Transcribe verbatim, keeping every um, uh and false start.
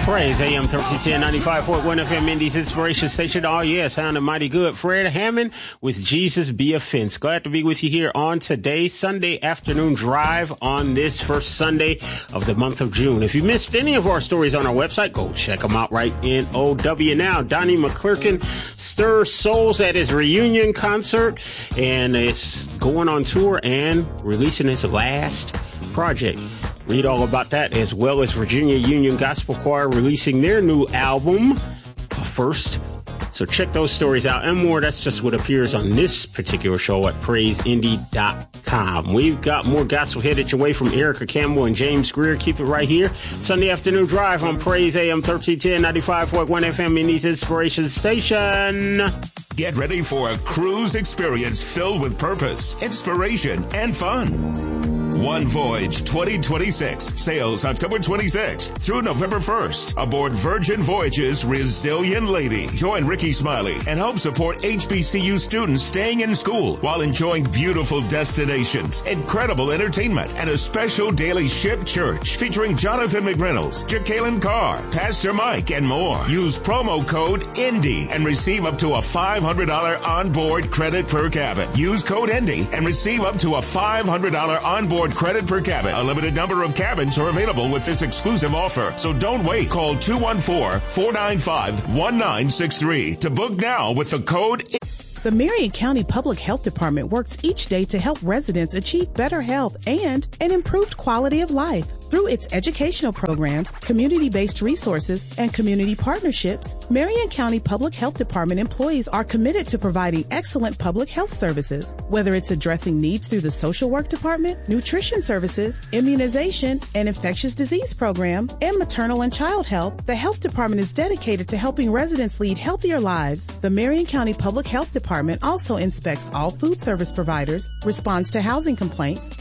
Praise A M thirteen ten, ninety-five point one F M, Indy's Inspiration Station. Oh, yeah, sounding mighty good. Fred Hammond with Jesus Be a Fence. Glad to be with you here on today's Sunday afternoon drive on this first Sunday of the month of June. If you missed any of our stories on our website, go check them out right in O W now. Donnie McClurkin stirs souls at his reunion concert, and it's going on tour and releasing his last project. Read all about that, as well as Virginia Union Gospel Choir releasing their new album first. So check those stories out and more. That's just what appears on this particular show at praise indy dot com. We've got more gospel headed your way from Erica Campbell and James Greer. Keep it right here. Sunday afternoon drive on Praise A M thirteen ten, ninety-five point one F M, Indy's Inspiration Station. Get ready for a cruise experience filled with purpose, inspiration, and fun. One Voyage twenty twenty-six sails October twenty-sixth through November first aboard Virgin Voyages Resilient Lady. Join Ricky Smiley and help support H B C U students staying in school while enjoying beautiful destinations, incredible entertainment, and a special daily ship church featuring Jonathan McReynolds, Jacqueline Carr, Pastor Mike, and more. Use promo code INDY and receive up to a five hundred dollars onboard credit per cabin. Use code INDY and receive up to a five hundred dollars onboard credit per cabin. A limited number of cabins are available with this exclusive offer. So don't wait. Call two one four, four nine five, one nine six three to book now with the code. The Marion County Public Health Department works each day to help residents achieve better health and an improved quality of life. Through its educational programs, community-based resources, and community partnerships, Marion County Public Health Department employees are committed to providing excellent public health services. Whether it's addressing needs through the social work department, nutrition services, immunization, and infectious disease program, and maternal and child health, the health department is dedicated to helping residents lead healthier lives. The Marion County Public Health Department also inspects all food service providers, responds to housing complaints,